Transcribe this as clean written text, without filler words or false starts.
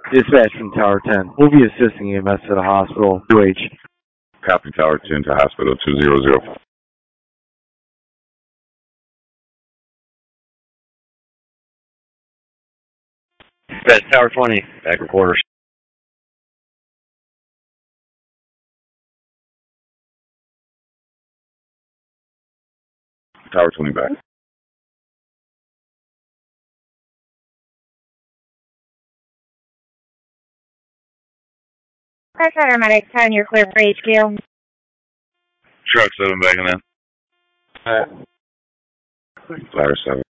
Dispatch from Tower 10. We'll be assisting EMS to the hospital. UH. Copy, Tower 10 to Hospital 2004. Dispatch Tower 20, back reporters. Tower 20 back. Press Paramedic 10, you're clear for HQ. Truck 7 backing in. Ladder 7.